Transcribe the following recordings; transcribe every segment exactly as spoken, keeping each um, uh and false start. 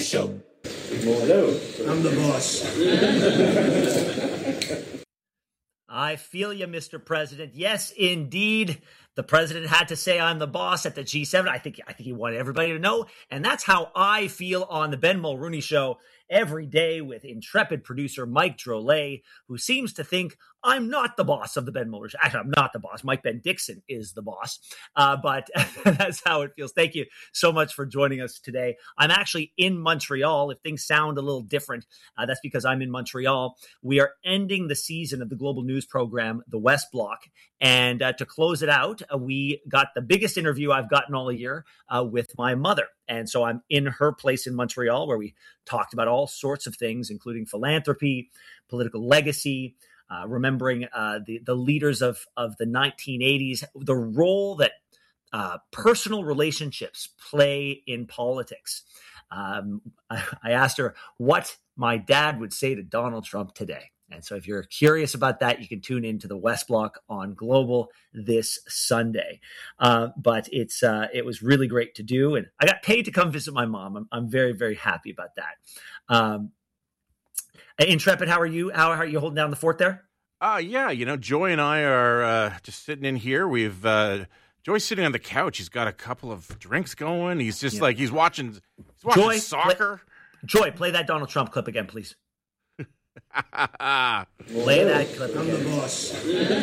Show. Hello. I'm the boss. I feel you, Mister President. Yes, indeed. The president had to say I'm the boss at the G seven. I think I think he wanted everybody to know. And that's how I feel on the Ben Mulrooney Show every day with intrepid producer Mike Drolet, who seems to think I'm not the boss of the Ben Mulrooney Show. Actually, I'm not the boss. Mike Ben Dixon is the boss. Uh, but that's how it feels. Thank you so much for joining us today. I'm actually in Montreal. If things sound a little different, uh, that's because I'm in Montreal. We are ending the season of the global news program, The West Block. And uh, to close it out, uh, we got the biggest interview I've gotten all year uh, with my mother. And so I'm in her place in Montreal where we talked about all sorts of things, including philanthropy, political legacy, uh, remembering uh, the, the leaders of, of the nineteen eighties, the role that uh, personal relationships play in politics. Um, I, I asked her what my dad would say to Donald Trump today. And so if you're curious about that, you can tune into the West Block on Global this Sunday. Uh, but it's uh, it was really great to do. And I got paid to come visit my mom. I'm, I'm very, very happy about that. Um, Intrepid, how are you? How, how are you holding down the fort there? Uh, yeah, you know, Joy and I are uh, just sitting in here. We've uh, Joy's sitting on the couch. He's got a couple of drinks going. He's just yeah. like he's watching, he's watching Joy, soccer. Play, Joy, play that Donald Trump clip again, please. Play that clip again. I'm the boss.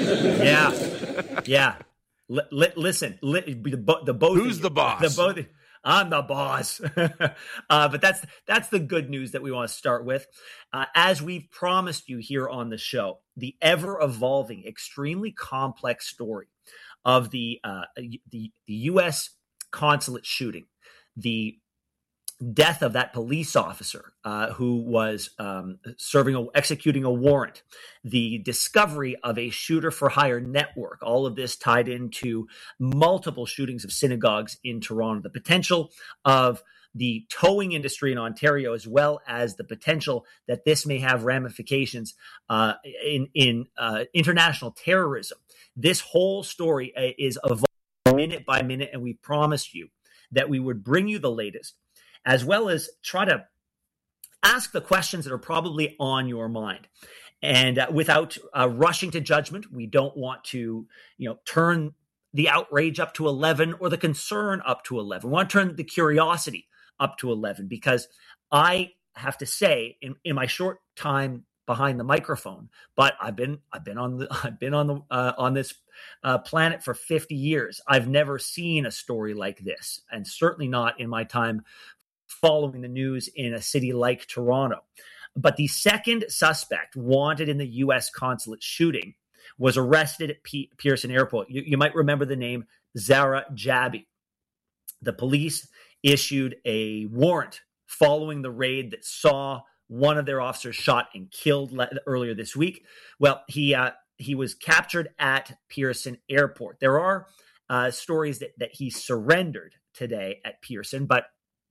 Yeah, yeah. L- li- listen, li- the, bo- the both. Who's the boss? The both. I'm the boss. uh, but that's that's the good news that we want to start with. Uh, as we've promised you here on the show, the ever-evolving, extremely complex story of the uh, the, the U S consulate shooting, the death of that police officer uh, who was um, serving, a, executing a warrant, the discovery of a shooter for hire network, all of this tied into multiple shootings of synagogues in Toronto, the potential of the towing industry in Ontario, as well as the potential that this may have ramifications uh, in, in uh, international terrorism. This whole story is evolving minute by minute, and we promised you that we would bring you the latest, as well as try to ask the questions that are probably on your mind. And uh, without uh, rushing to judgment, we don't want to, you know, turn the outrage up to eleven or the concern up to eleven. We want to turn the curiosity up to eleven, because I have to say, in, in my short time behind the microphone, but I've been I've been on the I've been on the uh, on this uh, planet for fifty years. I've never seen a story like this, and certainly not in my time following the news in a city like Toronto. But the second suspect wanted in the U S consulate shooting was arrested at P- Pearson Airport. You, you might remember the name Zara Jabi. The police issued a warrant following the raid that saw one of their officers shot and killed le- earlier this week. Well, he uh, he was captured at Pearson Airport. There are uh, stories that, that he surrendered today at Pearson, but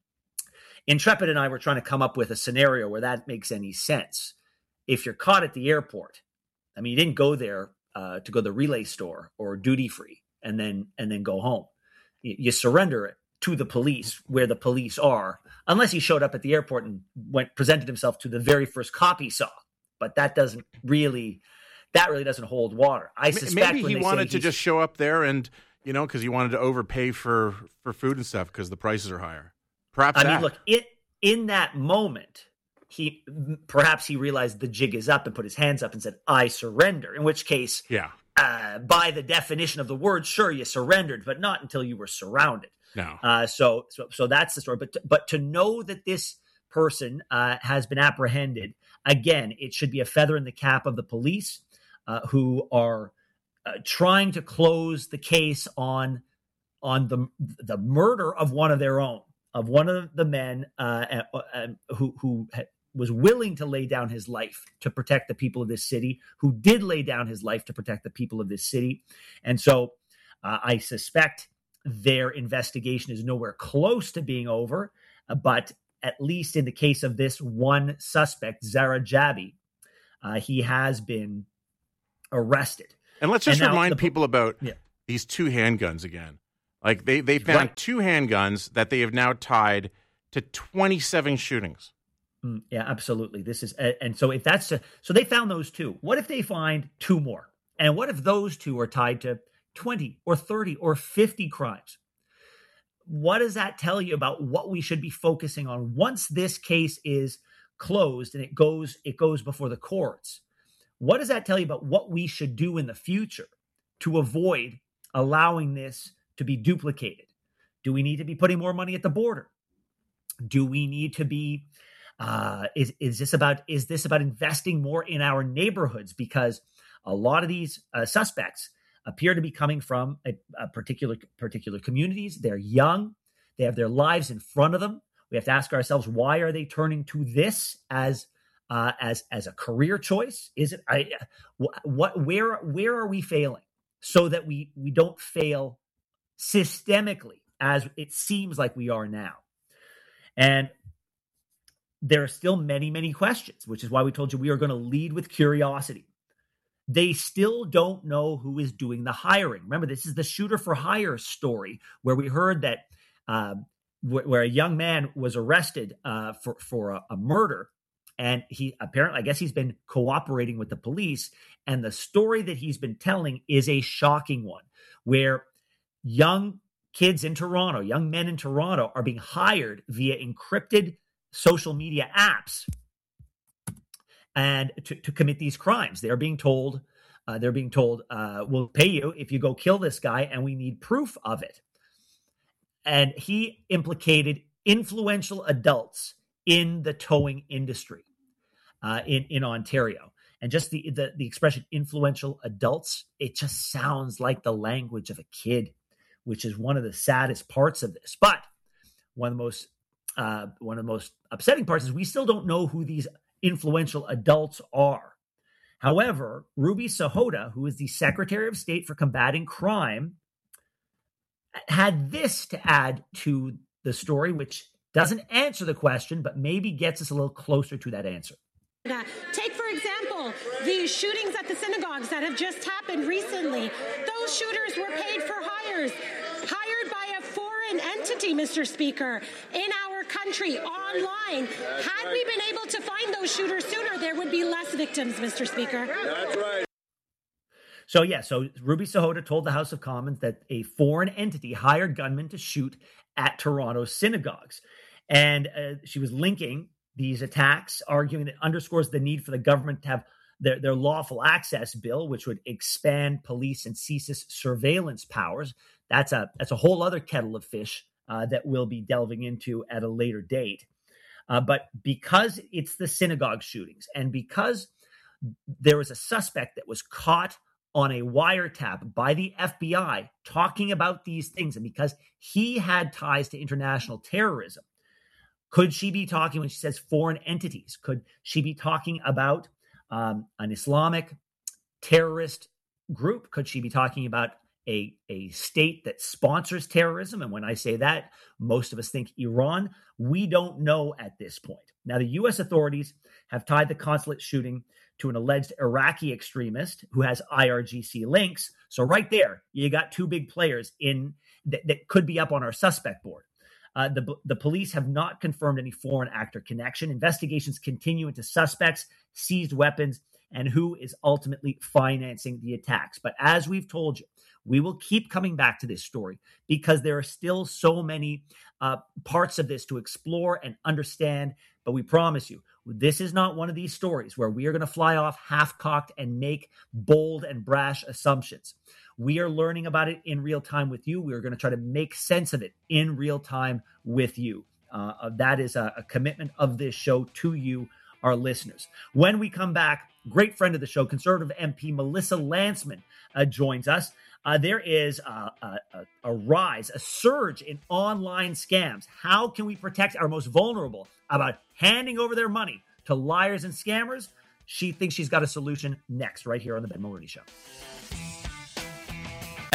Intrepid and I were trying to come up with a scenario where that makes any sense. If you're caught at the airport, I mean, you didn't go there uh, to go to the relay store or duty free and then and then go home. You, you surrender it to the police where the police are, unless he showed up at the airport and went presented himself to the very first cop he saw. But that doesn't really, that really doesn't hold water. I suspect maybe he wanted to just show up there and, you know, because he wanted to overpay for for food and stuff because the prices are higher. Perhaps I that. mean, look, it, in that moment, he perhaps he realized the jig is up and put his hands up and said, I surrender, in which case, yeah, uh, by the definition of the word, sure, you surrendered, but not until you were surrounded. No. Uh, so, so, so that's the story. But, to, but to know that this person uh, has been apprehended, again, it should be a feather in the cap of the police uh, who are uh, trying to close the case on, on the, the murder of one of their own. Of one of the men uh, uh, who who was willing to lay down his life to protect the people of this city, who did lay down his life to protect the people of this city. And so uh, I suspect their investigation is nowhere close to being over, uh, but at least in the case of this one suspect, Zara Jabi, uh, he has been arrested. And let's just and remind the, people about yeah. these two handguns again. Like they, they found right. two handguns that they have now tied to twenty-seven shootings. Mm, yeah, absolutely. This is, and so if that's, a, so they found those two. What if they find two more? And what if those two are tied to twenty or thirty or fifty crimes? What does that tell you about what we should be focusing on once this case is closed and it goes, it goes before the courts? What does that tell you about what we should do in the future to avoid allowing this to be duplicated? Do we need to be putting more money at the border? Do we need to be, uh, is, is this about, is this about investing more in our neighborhoods? Because a lot of these uh, suspects appear to be coming from a, a particular, particular communities. They're young. They have their lives in front of them. We have to ask ourselves, why are they turning to this as, uh, as, as a career choice? Is it, I, what, where, where are we failing so that we, we don't fail systemically as it seems like we are now? And there are still many, many questions, which is why we told you we are going to lead with curiosity. They still don't know who is doing the hiring. Remember, this is the shooter for hire story where we heard that uh, wh- where a young man was arrested uh, for, for a, a murder. And he apparently, I guess he's been cooperating with the police. And the story that he's been telling is a shocking one where young kids in Toronto, young men in Toronto are being hired via encrypted social media apps and to, to commit these crimes. They're being told, uh, they're being told, uh, we'll pay you if you go kill this guy and we need proof of it. And he implicated influential adults in the towing industry uh, in, in Ontario. And just the, the, the expression influential adults, it just sounds like the language of a kid, which is one of the saddest parts of this. But one of the most uh, one of the most upsetting parts is we still don't know who these influential adults are. However, Ruby Sahota, who is the Secretary of State for Combating Crime, had this to add to the story, which doesn't answer the question, but maybe gets us a little closer to that answer. Take, for example, the shootings at the synagogues that have just happened recently. Those shooters were paid for hires, hired by a foreign entity, Mister Speaker, in our country, online. Had we been able to find those shooters sooner, there would be less victims, Mister Speaker. That's right. So, yeah, so Ruby Sahota told the House of Commons that a foreign entity hired gunmen to shoot at Toronto synagogues. And uh, she was linking these attacks, arguing that it underscores the need for the government to have their, their lawful access bill, which would expand police and C S I S surveillance powers. That's a that's a whole other kettle of fish uh, that we'll be delving into at a later date. Uh, but because it's the synagogue shootings and because there was a suspect that was caught on a wiretap by the F B I talking about these things, and because he had ties to international terrorism, could she be talking, when she says foreign entities, could she be talking about um, an Islamic terrorist group? Could she be talking about a, a state that sponsors terrorism? And when I say that, most of us think Iran. We don't know at this point. Now, the U S authorities have tied the consulate shooting to an alleged Iraqi extremist who has I R G C links. So right there, you got two big players in that, that could be up on our suspect board. Uh, the, the police have not confirmed any foreign actor connection. Investigations continue into suspects, seized weapons, and who is ultimately financing the attacks. But as we've told you, we will keep coming back to this story because there are still so many uh, parts of this to explore and understand. But we promise you, this is not one of these stories where we are going to fly off half-cocked and make bold and brash assumptions. We are learning about it in real time with you. We are going to try to make sense of it in real time with you. Uh, that is a, a commitment of this show to you, our listeners. When we come back, great friend of the show, Conservative M P Melissa Lantsman uh, joins us. Uh, there is a, a, a rise, a surge in online scams. How can we protect our most vulnerable about handing over their money to liars and scammers? She thinks she's got a solution next, right here on the Ben Mulroney Show.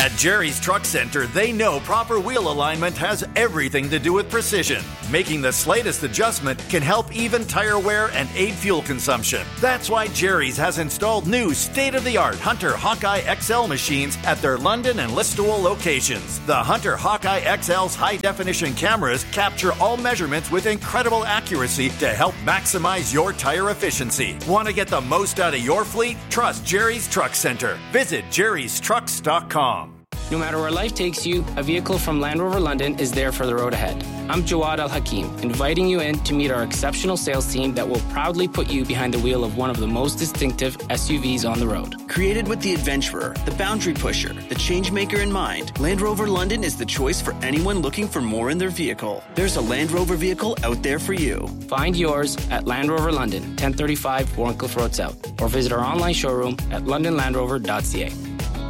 At Jerry's Truck Center, they know proper wheel alignment has everything to do with precision. Making the slightest adjustment can help even tire wear and aid fuel consumption. That's why Jerry's has installed new state-of-the-art Hunter Hawkeye X L machines at their London and Listowel locations. The Hunter Hawkeye X L's high-definition cameras capture all measurements with incredible accuracy to help maximize your tire efficiency. Want to get the most out of your fleet? Trust Jerry's Truck Center. Visit jerrys trucks dot com. No matter where life takes you, a vehicle from Land Rover London is there for the road ahead. I'm Jawad Al Hakim, inviting you in to meet our exceptional sales team that will proudly put you behind the wheel of one of the most distinctive S U Vs on the road. Created with the adventurer, the boundary pusher, the change maker in mind, Land Rover London is the choice for anyone looking for more in their vehicle. There's a Land Rover vehicle out there for you. Find yours at Land Rover London, ten thirty-five Warncliffe Road South, or visit our online showroom at london land rover dot c a.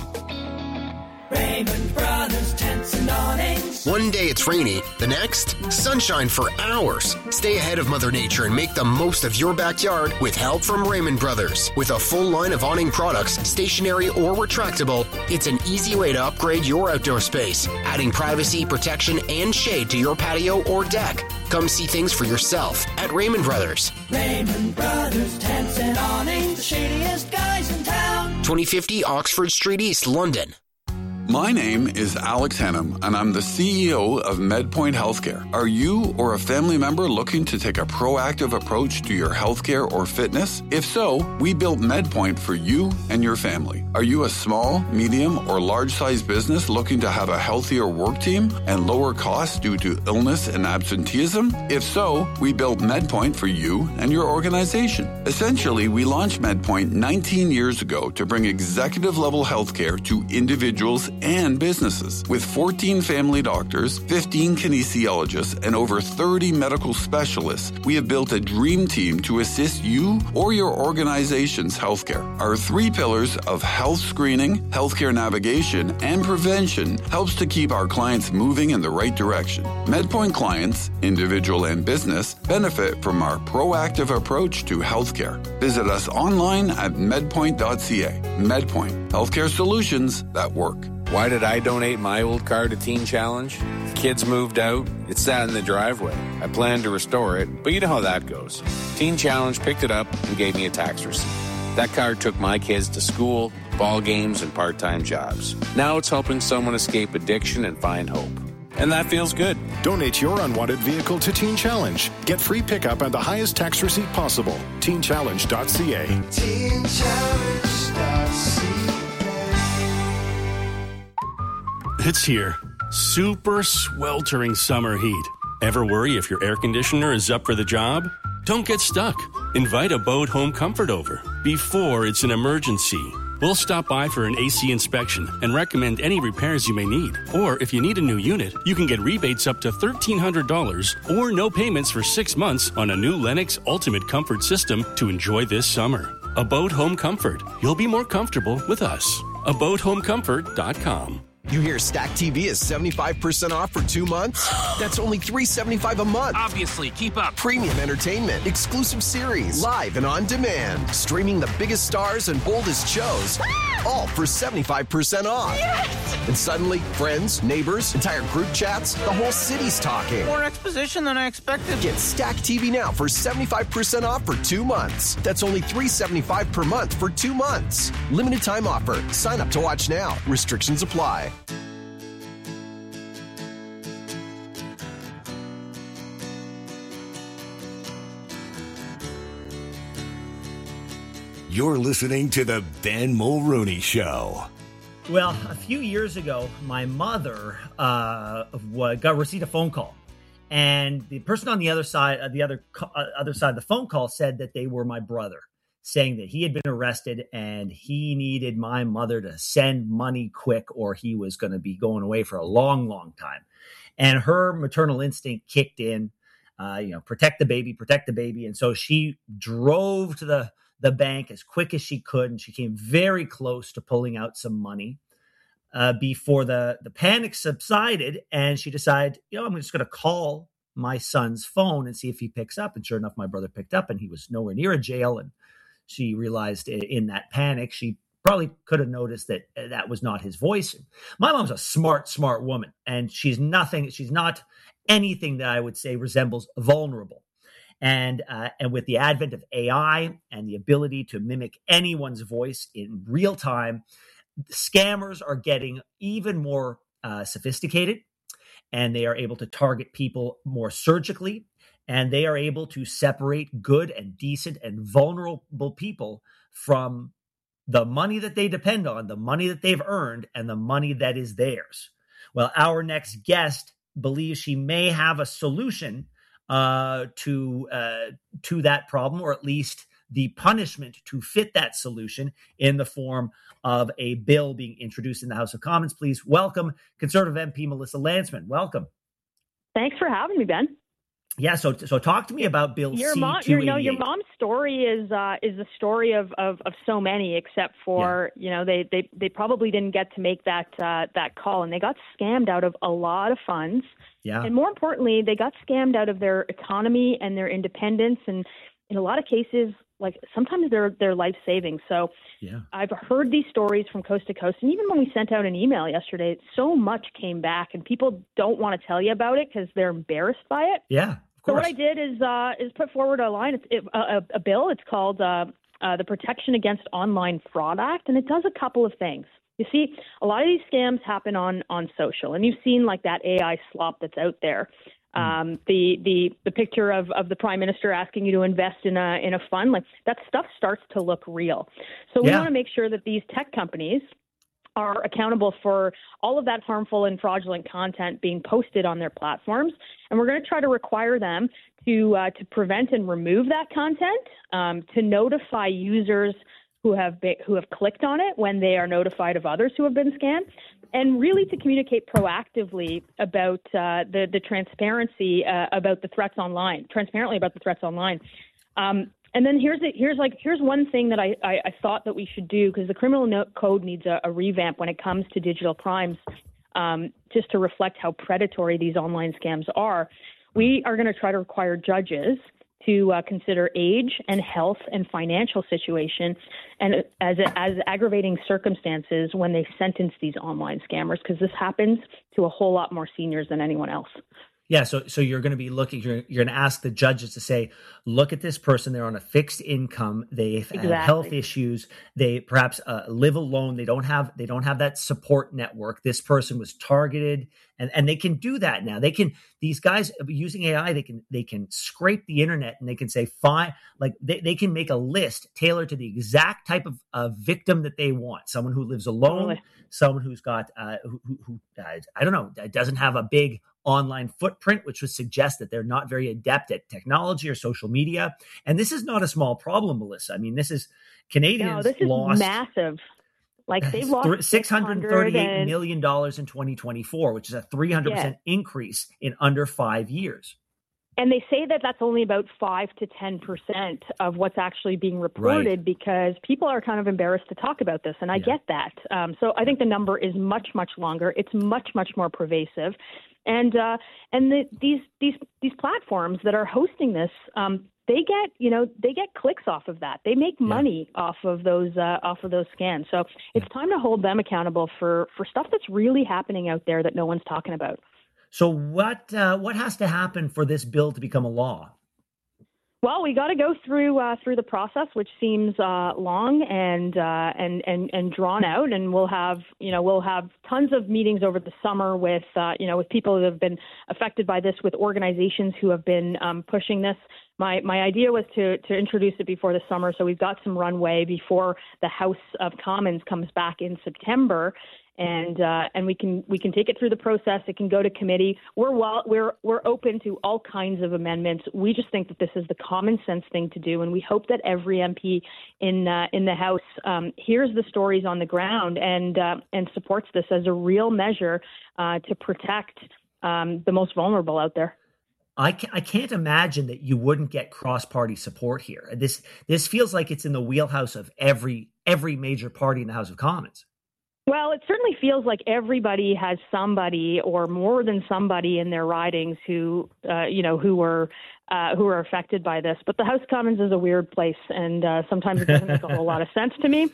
Raymond Brothers Tents and Awnings. One day it's rainy, the next, sunshine for hours. Stay ahead of Mother Nature and make the most of your backyard with help from Raymond Brothers. With a full line of awning products, stationary or retractable, it's an easy way to upgrade your outdoor space, adding privacy, protection, and shade to your patio or deck. Come see things for yourself at Raymond Brothers. Raymond Brothers Tents and Awnings, the shadiest guys in town. twenty fifty Oxford Street East, London. My name is Alex Hennum, and I'm the C E O of MedPoint Healthcare. Are you or a family member looking to take a proactive approach to your healthcare or fitness? If so, we built MedPoint for you and your family. Are you a small, medium, or large-sized business looking to have a healthier work team and lower costs due to illness and absenteeism? If so, we built MedPoint for you and your organization. Essentially, we launched MedPoint nineteen years ago to bring executive-level healthcare to individuals and businesses. With fourteen family doctors, fifteen kinesiologists, and over thirty medical specialists, we have built a dream team to assist you or your organization's healthcare. Our three pillars of health screening, healthcare navigation, and prevention helps to keep our clients moving in the right direction. MedPoint clients, individual and business, benefit from our proactive approach to healthcare. Visit us online at medpoint dot c a. MedPoint, healthcare solutions that work. Why did I donate my old car to Teen Challenge? Kids moved out. It sat in the driveway. I planned to restore it, but you know how that goes. Teen Challenge picked it up and gave me a tax receipt. That car took my kids to school, ball games, and part-time jobs. Now it's helping someone escape addiction and find hope. And that feels good. Donate your unwanted vehicle to Teen Challenge. Get free pickup and the highest tax receipt possible. teen challenge dot c a. teen challenge dot c a. It's here. Super sweltering summer heat. Ever worry if your air conditioner is up for the job? Don't get stuck. Invite Abode Home Comfort over before it's an emergency. We'll stop by for an A C inspection and recommend any repairs you may need. Or if you need a new unit, you can get rebates up to thirteen hundred dollars or no payments for six months on a new Lennox Ultimate Comfort system to enjoy this summer. Abode Home Comfort. You'll be more comfortable with us. abode home comfort dot com. You hear Stack T V is seventy-five percent off for two months? That's only three dollars and seventy-five cents a month. Obviously, keep up. Premium entertainment, exclusive series, live and on demand. Streaming the biggest stars and boldest shows, all for seventy-five percent off. Yes! And suddenly, friends, neighbors, entire group chats, the whole city's talking. More exposition than I expected. Get Stack T V now for seventy-five percent off for two months. That's only three dollars and seventy-five cents per month for two months. Limited time offer. Sign up to watch now. Restrictions apply. You're listening to the Ben Mulrooney Show. Well, a few years ago, my mother uh, got received a phone call, and the person on the other side, uh, the other uh, other side of the phone call, said that they were my brother, saying that he had been arrested and he needed my mother to send money quick, or he was going to be going away for a long, long time. And her maternal instinct kicked in, uh, you know, protect the baby, protect the baby, and so she drove to the the bank as quick as she could, and she came very close to pulling out some money uh, before the, the panic subsided, and she decided, you know, I'm just going to call my son's phone and see if he picks up, and sure enough, my brother picked up, and he was nowhere near a jail, and she realized in that panic, she probably could have noticed that that was not his voice. My mom's a smart, smart woman, and she's nothing, she's not anything that I would say resembles vulnerable. And uh, and with the advent of A I and the ability to mimic anyone's voice in real time, scammers are getting even more uh, sophisticated, and they are able to target people more surgically, and they are able to separate good and decent and vulnerable people from the money that they depend on, the money that they've earned, and the money that is theirs. Well, our next guest believes she may have a solution uh, to uh, to that problem, or at least the punishment to fit that solution in the form of a bill being introduced in the House of Commons. Please welcome Conservative M P Melissa Lantsman. Welcome. Thanks for having me, Ben. Yeah, so so talk to me about Bill your C mom, two eighty-eight. You know, your mom's story is uh, is the story of, of, of so many, except for yeah. you know they, they, they probably didn't get to make that uh, that call, and they got scammed out of a lot of funds. Yeah, and more importantly, they got scammed out of their autonomy and their independence, and in a lot of cases, like sometimes they're they're life saving. So yeah. I've heard these stories from coast to coast, and even when we sent out an email yesterday, so much came back, and people don't want to tell you about it because they're embarrassed by it. Yeah. So what I did is uh, is put forward a line, it's, it, a, a bill. It's called uh, uh, the Protection Against Online Fraud Act, and it does a couple of things. You see, a lot of these scams happen on on social, and you've seen like that A I slop that's out there. Mm. Um, the the the picture of, of the Prime Minister asking you to invest in a in a fund, like that stuff starts to look real. So we yeah. want to make sure that these tech companies are accountable for all of that harmful and fraudulent content being posted on their platforms. And we're going to try to require them to uh, to prevent and remove that content, um, to notify users who have been, who have clicked on it when they are notified of others who have been scammed, and really to communicate proactively about uh, the, the transparency uh, about the threats online, transparently about the threats online. Um, And then here's a, here's like here's one thing that I, I, I thought that we should do, because the criminal no- code needs a, a revamp when it comes to digital crimes, um, just to reflect how predatory these online scams are. We are going to try to require judges to uh, consider age and health and financial situation and as as aggravating circumstances when they sentence these online scammers, because this happens to a whole lot more seniors than anyone else. Yeah, so so you're going to be looking, you're, you're going to ask the judges to say, look at this person, they're on a fixed income, they exactly. have health issues, they perhaps uh, live alone, they don't have they don't have that support network. This person was targeted, and, and they can do that now. They can these guys using A I, they can they can scrape the internet and they can say fine, like they, they can make a list tailored to the exact type of uh, victim that they want. Someone who lives alone, totally. someone who's got uh, who, who, who uh, I don't know, doesn't have a big online footprint, which would suggest that they're not very adept at technology or social media. And this is not a small problem, Melissa. I mean, this is Canadians no, this is lost massive. Like they've lost six hundred thirty-eight million dollars in twenty twenty-four, which is a three hundred percent yeah. increase in under five years. And they say that that's only about five to ten percent of what's actually being reported, right. because people are kind of embarrassed to talk about this. And I yeah. get that. Um, so I think the number is much, much longer. It's much, much more pervasive. And uh, and the, these these these platforms that are hosting this, um, they get you know they get clicks off of that. They make money yeah. off of those uh, off of those scams. So it's yeah. time to hold them accountable for for stuff that's really happening out there that no one's talking about. So what uh, what has to happen for this bill to become a law? Well, we got to go through uh, through the process, which seems uh, long and, uh, and and and drawn out, and we'll have you know we'll have tons of meetings over the summer with uh, you know with people who have been affected by this, with organizations who have been um, pushing this. My my idea was to to introduce it before the summer, so we've got some runway before the House of Commons comes back in September. And uh, and we can we can take it through the process. It can go to committee. We're well we're we're open to all kinds of amendments. We just think that this is the common sense thing to do, and we hope that every M P in uh, in the House um, hears the stories on the ground and uh, and supports this as a real measure uh, to protect um, the most vulnerable out there. I can't, I can't imagine that you wouldn't get cross-party support here. This this feels like it's in the wheelhouse of every every major party in the House of Commons. Well, it certainly feels like everybody has somebody or more than somebody in their ridings who, uh, you know, who were uh, who are affected by this. But the House of Commons is a weird place, and uh, sometimes it doesn't make a whole lot of sense to me.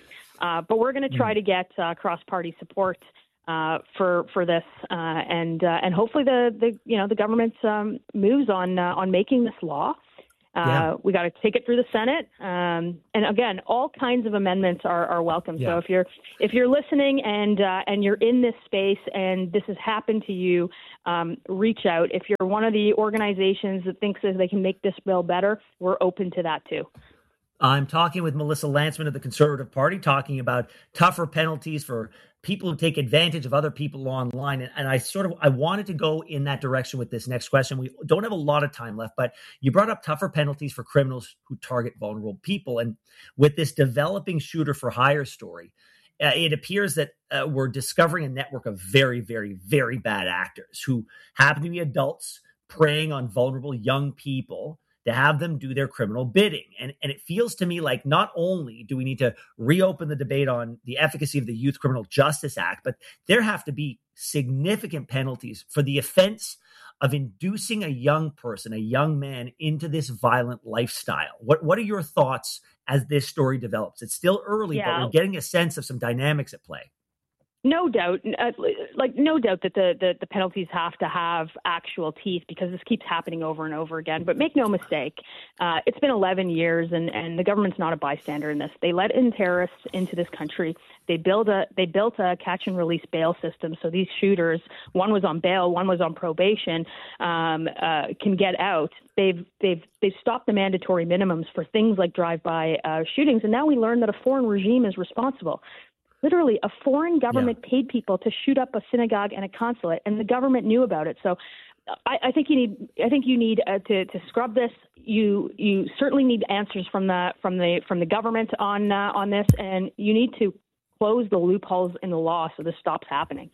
Uh, but we're going to try mm. to get uh, cross-party support uh, for for this, uh, and uh, and hopefully the, the you know the government um, moves on uh, on making this law. Uh, yeah. We got to take it through the Senate, um, and again, all kinds of amendments are, are welcome. Yeah. So if you're if you're listening and uh, and you're in this space and this has happened to you, um, reach out. If you're one of the organizations that thinks that they can make this bill better, we're open to that too. I'm talking with Melissa Lantsman of the Conservative Party, talking about tougher penalties for people who take advantage of other people online. And, and I sort of, I wanted to go in that direction with this next question. We don't have a lot of time left, but you brought up tougher penalties for criminals who target vulnerable people. And with this developing shooter for hire story, uh, it appears that uh, we're discovering a network of very, very, very bad actors who happen to be adults preying on vulnerable young people to have them do their criminal bidding. And, and it feels to me like not only do we need to reopen the debate on the efficacy of the Youth Criminal Justice Act, but there have to be significant penalties for the offense of inducing a young person, a young man, into this violent lifestyle. What what are your thoughts as this story develops? It's still early, yeah. but we're getting a sense of some dynamics at play. No doubt, uh, like no doubt that the, the, the penalties have to have actual teeth because this keeps happening over and over again. But make no mistake, uh, it's been eleven years, and, and the government's not a bystander in this. They let in terrorists into this country. They build a they built a catch and release bail system, so these shooters, one was on bail, one was on probation, um, uh, can get out. They've they've they've stopped the mandatory minimums for things like drive-by uh, shootings, and now we learn that a foreign regime is responsible. Literally, a foreign government yeah. paid people to shoot up a synagogue and a consulate, and the government knew about it. So, I, I think you need. I think you need uh, to, to scrub this. You you certainly need answers from the from the from the government on uh, on this, and you need to close the loopholes in the law so this stops happening.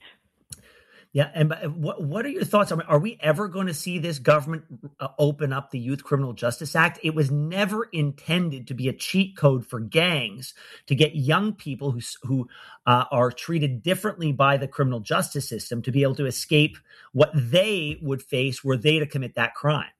Yeah, and what what are your thoughts on? Are we ever going to see this government uh, open up the Youth Criminal Justice Act? It was never intended to be a cheat code for gangs to get young people who who uh, are treated differently by the criminal justice system to be able to escape what they would face were they to commit that crime.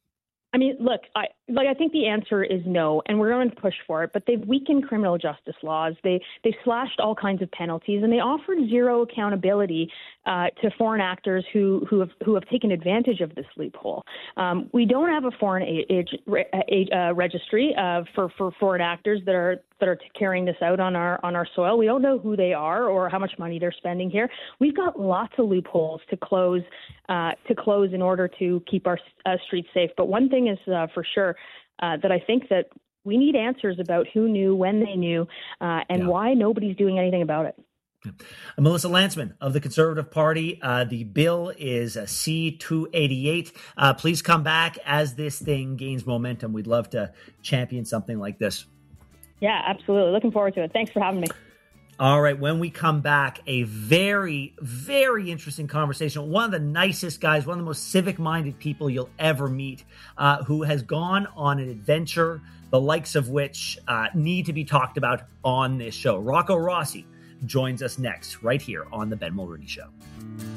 I mean, look, I like. I think the answer is no, and we're going to push for it. But they've weakened criminal justice laws. They they slashed all kinds of penalties, and they offered zero accountability uh, to foreign actors who who have who have taken advantage of this loophole. Um, we don't have a foreign age, age, uh, registry uh, for for foreign actors that are that are carrying this out on our on our soil. We don't know who they are or how much money they're spending here. We've got lots of loopholes to close uh, to close in order to keep our uh, streets safe. But one thing is uh, for sure uh, that I think that we need answers about who knew, when they knew, uh, and yeah. why nobody's doing anything about it. Melissa Lantsman of the Conservative Party. Uh, the bill is a C two eighty-eight. Uh, please come back as this thing gains momentum. We'd love to champion something like this. Yeah, absolutely. Looking forward to it. Thanks for having me. All right. When we come back, a very, very interesting conversation. One of the nicest guys, one of the most civic-minded people you'll ever meet, uh, who has gone on an adventure, the likes of which uh, need to be talked about on this show. Rocco Rossi joins us next, right here on The Ben Mulroney Show.